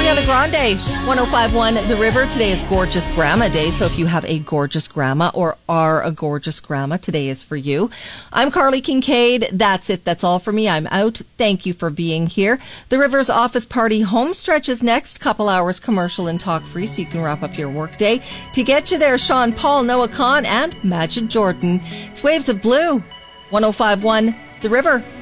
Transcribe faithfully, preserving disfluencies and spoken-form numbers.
Ariana Grande, one oh five point one The River. Today is Gorgeous Grandma Day, so if you have a gorgeous grandma or are a gorgeous grandma, today is for you. I'm Carly Kincaid. That's it. That's all for me. I'm out. Thank you for being here. The River's Office Party home stretch is next. Couple hours commercial and talk free so you can wrap up your workday. To get you there, Sean Paul, Noah Khan, and Majid Jordan. It's Waves of Blue, one oh five point one The River.